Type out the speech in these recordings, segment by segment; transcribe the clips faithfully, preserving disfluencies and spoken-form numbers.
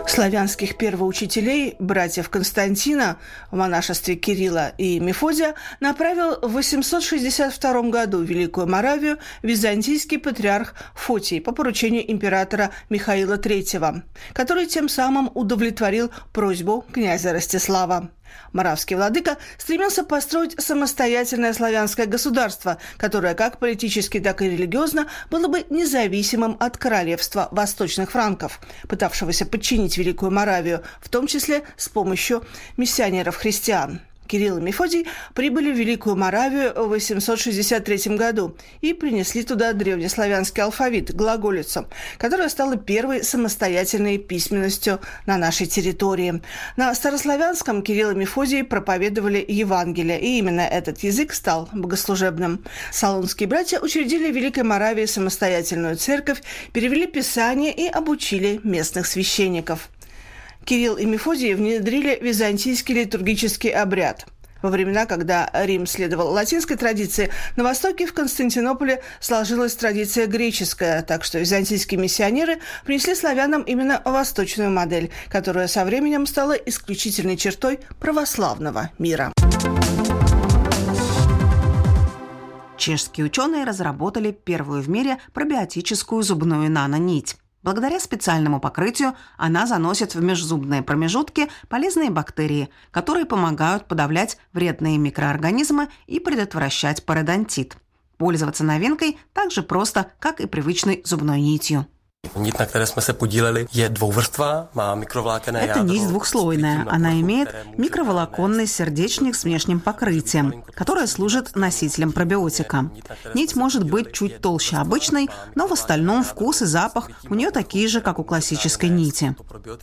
Славянских первоучителей, братьев Константина, в монашестве Кирилла и Мефодия, направил в восемьсот шестьдесят втором году в Великую Моравию византийский патриарх Фотий по поручению императора Михаила третьего, который тем самым удовлетворил просьбу князя Ростислава. Моравский владыка стремился построить самостоятельное славянское государство, которое как политически, так и религиозно было бы независимым от королевства восточных франков, пытавшегося подчинить Великую Моравию, в том числе с помощью миссионеров-христиан. Кирилл и Мефодий прибыли в Великую Моравию в восемьсот шестьдесят третьем году и принесли туда древнеславянский алфавит, глаголицу, которая стала первой самостоятельной письменностью на нашей территории. На старославянском Кирилл и Мефодий проповедовали Евангелие, и именно этот язык стал богослужебным. Салонские братья учредили в Великой Моравии самостоятельную церковь, перевели Писание и обучили местных священников. Кирилл и Мефодий внедрили византийский литургический обряд. Во времена, когда Рим следовал латинской традиции, на Востоке в Константинополе сложилась традиция греческая, так что византийские миссионеры принесли славянам именно восточную модель, которая со временем стала исключительной чертой православного мира. Чешские ученые разработали первую в мире пробиотическую зубную нанонить. Благодаря специальному покрытию она заносит в межзубные промежутки полезные бактерии, которые помогают подавлять вредные микроорганизмы и предотвращать пародонтит. Пользоваться новинкой так же просто, как и привычной зубной нитью. Нить, на которой мы се поділили, є двуврства, má mikrovlákenné ядро. Это нить двухслойная. Она имеет микроволоконный сердечник с внешним покрытием, которое служит носителем пробиотика. Нить может быть чуть толще обычной, но в остальном вкус и запах у нее такие же, как у классической нити.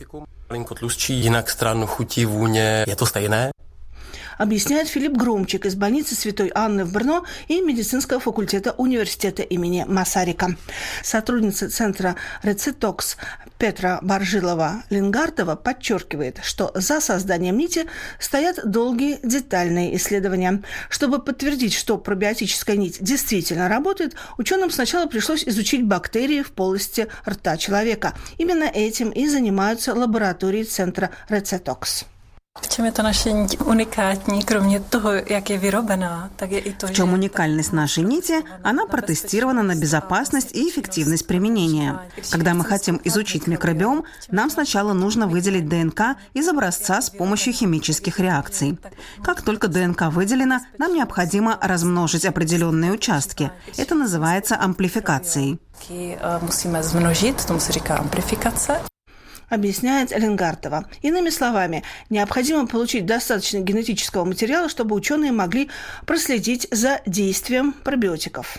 Объясняет Филипп Громчик из больницы Святой Анны в Брно и медицинского факультета университета имени Масарика. Сотрудница центра Рецетокс Петра Баржилова-Лингардова подчеркивает, что за созданием нити стоят долгие детальные исследования. Чтобы подтвердить, что пробиотическая нить действительно работает, ученым сначала пришлось изучить бактерии в полости рта человека. Именно этим и занимаются лаборатории центра Рецетокс. В чем это наша нить уникальна, кроме того, как я вырублена, так и то. В чем уникальность нашей нити? Она протестирована на безопасность и эффективность применения. Когда мы хотим изучить микробиом, нам сначала нужно выделить ДНК из образца с помощью химических реакций. Как только ДНК выделена, нам необходимо размножить определенные участки. Это называется амплификацией. Musíme zmnožit, tomu se říká amplifikace. Объясняет Лингардова. Иными словами, необходимо получить достаточно генетического материала, чтобы ученые могли проследить за действием пробиотиков.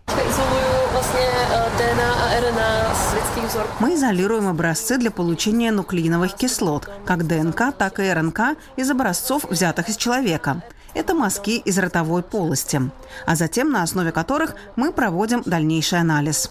Мы изолируем образцы для получения нуклеиновых кислот, как ДНК, так и РНК, из образцов, взятых из человека. Это мазки из ротовой полости, а затем на основе которых мы проводим дальнейший анализ.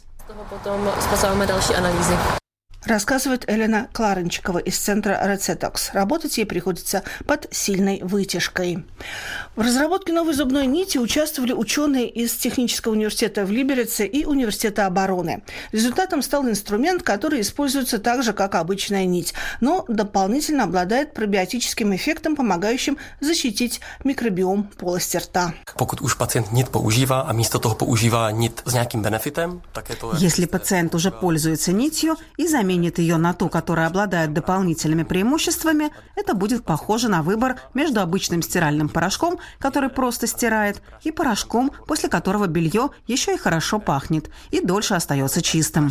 Рассказывает Элена Кларенчикова из центра Рецетокс. Работать ей приходится под сильной вытяжкой. В разработке новой зубной нити участвовали ученые из Технического университета в Либерице и Университета обороны. Результатом стал инструмент, который используется так же, как обычная нить, но дополнительно обладает пробиотическим эффектом, помогающим защитить микробиом полости рта. Pokud už pacient nit používá a místo toho používá nit s nějakým benefitem, tak je to... Если пациент уже пользуется нитью и заменит ее на ту, которая обладает дополнительными преимуществами, это будет похоже на выбор между обычным стиральным порошком, который просто стирает, и порошком, после которого белье еще и хорошо пахнет и дольше остается чистым.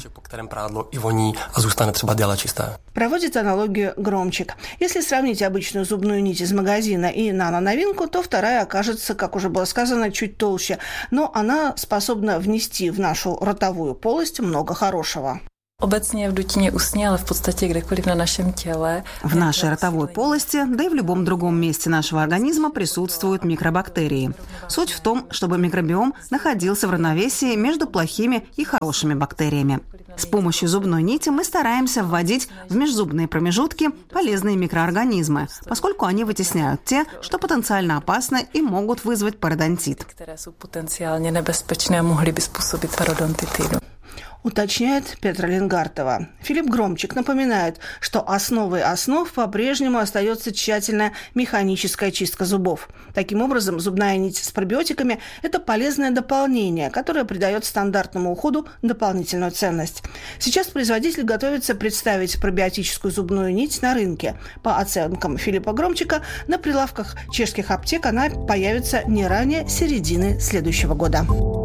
Проводит аналогию Громчик. Если сравнить обычную зубную нить из магазина и нано-новинку, то вторая окажется, как уже было сказано, чуть толще, но она способна внести в нашу ротовую полость много хорошего. Obecně v dutině ústní, ale v podstatě kdekoliv na našem těle. В нашей ротовой полости, да и в любом другом месте нашего организма присутствуют микробактерии. Суть в том, чтобы микробиом находился в равновесии между плохими и хорошими бактериями. С помощью зубной нити мы стараемся вводить в межзубные промежутки полезные микроорганизмы, поскольку они вытесняют те, что потенциально опасны и могут вызвать пародонтит. Которые jsou potenciálně nebezpečné a mohly by způsobit parodontitidu. уточняет Петра Лингартова. Филипп Громчик напоминает, что основой основ по-прежнему остается тщательная механическая чистка зубов. Таким образом, зубная нить с пробиотиками – это полезное дополнение, которое придает стандартному уходу дополнительную ценность. Сейчас производитель готовится представить пробиотическую зубную нить на рынке. По оценкам Филиппа Громчика, на прилавках чешских аптек она появится не ранее середины следующего года.